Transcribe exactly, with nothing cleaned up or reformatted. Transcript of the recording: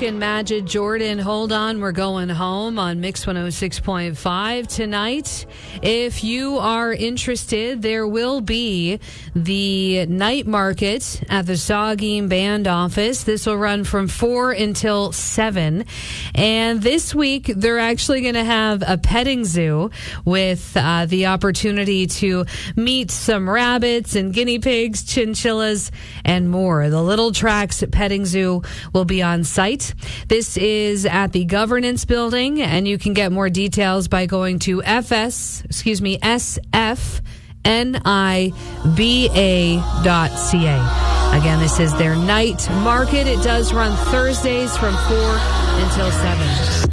and Majid Jordan. Hold on, we're going home on Mix one oh six point five tonight. If you are interested, there will be the night market at the Saugeen Band office. This will run from four until seven. And this week, they're actually going to have a petting zoo with uh, the opportunity to meet some rabbits and guinea pigs, chinchillas, and more. The Little Tracks Petting Zoo will be on site. This is at the Governance Building, and you can get more details by going to fs, excuse me, s f n i b a dot c a. Again, this is their night market. It does run Thursdays from four until seven.